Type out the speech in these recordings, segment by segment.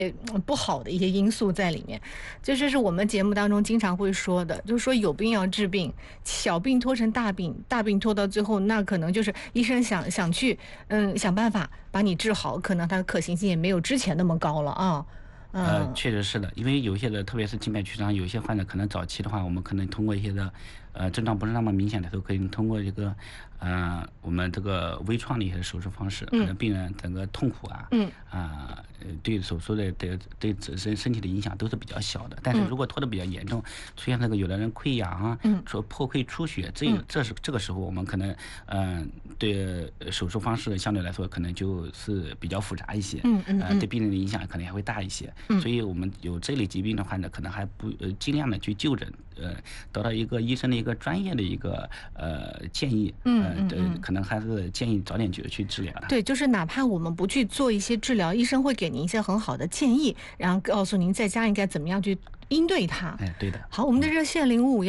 不好的一些因素在里面。这是我们节目当中经常会说的，就是说有病要治病，小病拖成大病，大病拖到最后，那可能就是医生想去想办法把你治好，可能它的可行性也没有之前那么高了啊。 确实是的，因为有些的，特别是静脉曲张，有些患者可能早期的话，我们可能通过一些的，症状不是那么明显的时候，可以通过这个，我们这个微创的一些手术方式，可能病人整个痛苦对手术的对身体的影响都是比较小的。但是如果拖得比较严重，出现那个有的人溃疡啊，说破溃出血，这个时候我们可能，对手术方式相对来说可能就是比较复杂一些，对病人的影响可能还会大一些。所以我们有这类疾病的患者，可能还不尽量的去就诊，得到一个医生的一个专业的一个建议，可能还是建议早点去治疗。 对，就是哪怕我们不去做一些治疗，医生会给您一些很好的建议，然后告诉您在家应该怎么样去应对它。 对的。 好，我们的热线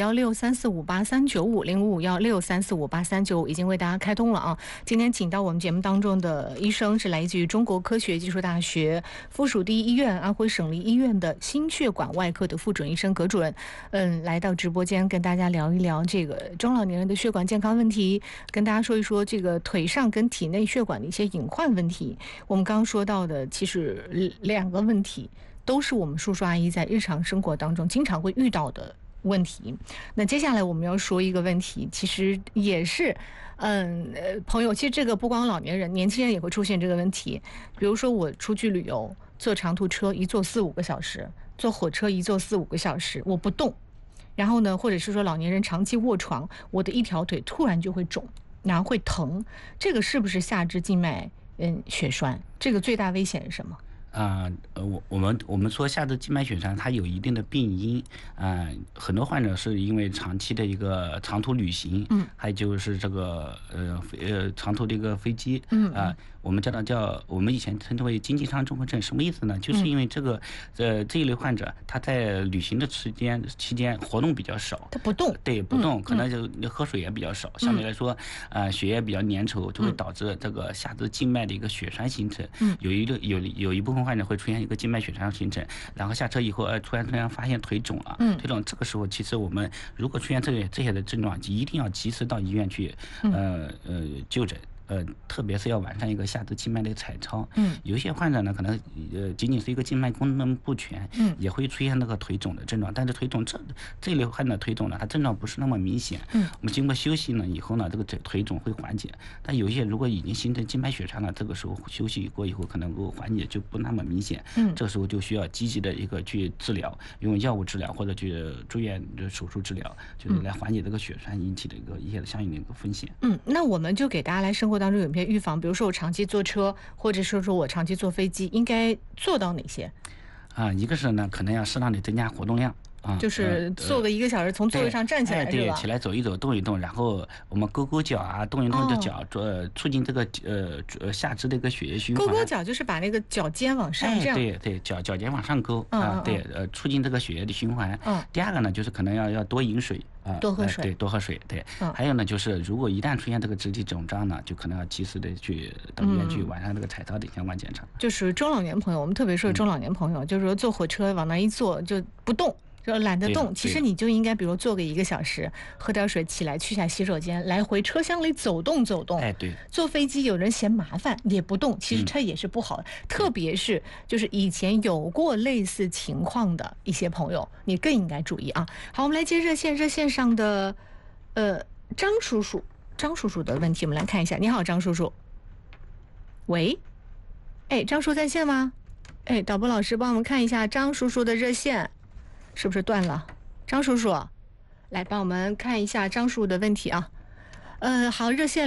0551634583950516345835已经为大家开通了啊。今天请到我们节目当中的医生是来自于中国科学技术大学附属第一医院安徽省立医院的心血管外科的副主任医生葛主任，来到直播间跟大家聊一聊这个中老年人的血管健康问题，跟大家说一说这个腿上跟体内血管的一些隐患问题。我们刚刚说到的其实2个问题都是我们叔叔阿姨在日常生活当中经常会遇到的问题。那接下来我们要说一个问题，其实也是朋友，其实这个不光老年人，年轻人也会出现这个问题。比如说我出去旅游，坐长途车一坐4-5个小时，坐火车一坐4-5个小时，我不动，然后呢，或者是说老年人长期卧床，我的一条腿突然就会肿，然后会疼，这个是不是下肢静脉血栓？这个最大危险是什么？ 我们说下肢静脉血栓，它有一定的病因，很多患者是因为长期的一个长途旅行，还有就是这个长途的一个飞机，我们我们以前称之为经济舱综合症，什么意思呢？就是因为这一类患者他在旅行的期间活动比较少， 他不动， 对，不动，可能就喝水也比较少，相对来说，血液比较粘稠，就会导致这个下肢静脉的一个血栓形成，有一部分患者会出现一个静脉血栓形成，然后下车以后突然发现腿肿了，腿肿，这个时候其实我们如果出现这些的症状，一定要及时到医院去就诊。特别是要完善一个下肢静脉的彩超。有一些患者呢，可能仅仅是一个静脉功能不全，也会出现那个腿肿的症状。但是腿肿这一类患者腿肿呢，它症状不是那么明显。我们经过休息呢以后呢，这个腿肿会缓解。但有一些如果已经形成静脉血栓了，这个时候休息过以后可能够缓解就不那么明显。这个时候就需要积极的一个去治疗，用药物治疗或者去住院手术治疗，就是来缓解这个血栓引起的一些相应的一个风险。 那我们就给大家来生活当中有一些预防，比如说我长期坐车，或者说我长期坐飞机，应该做到哪些？ 一个是呢，可能要适当的增加活动量。 就是坐个1个小时，从座位上站起来， 对，起来走一走，动一动，然后我们勾脚啊，动一动这脚，促进这个下肢的一个血液循环。 勾脚就是把那个脚尖往上这样。 对，脚尖往上勾对，促进这个血液的循环。第二个呢，就是可能要多饮水多喝水， 对，多喝水，对。还有呢，就是如果一旦出现这个肢体肿胀呢，就可能要及时的去到医院去完善这个彩超的相关检查。 就是中老年朋友，我们特别说中老年朋友，就是说坐火车往那一坐就不动。就懒得动，其实你就应该比如坐个1个小时，喝点水，起来去下洗手间，来回车厢里走动走动。 对。 坐飞机有人嫌麻烦也不动，其实这也是不好的。特别是就是以前有过类似情况的一些朋友，你更应该注意啊。好，我们来接热线上的张叔叔的问题，我们来看一下。你好，张叔叔。喂，张叔在线吗？导播老师帮我们看一下张叔叔的热线。是不是断了？张叔叔，来帮我们看一下张叔的问题啊。好，热线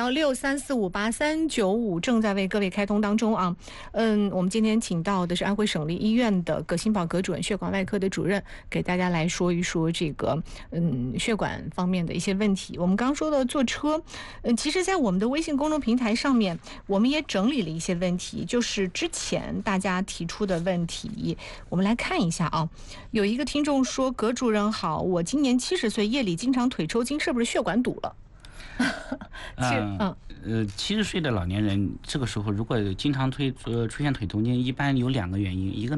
055163458395正在为各位开通当中啊。我们今天请到的是安徽省立医院的葛新宝葛主任，血管外科的主任，给大家来说一说这个血管方面的一些问题。我们刚说的坐车，其实在我们的微信公众平台上面，我们也整理了一些问题，就是之前大家提出的问题，我们来看一下啊。有一个听众说：葛主任好，我今年70岁，夜里经常腿抽筋，是不是血管堵了？ 70岁的老年人这个时候如果经常出现腿中间，一般有2个原因，一个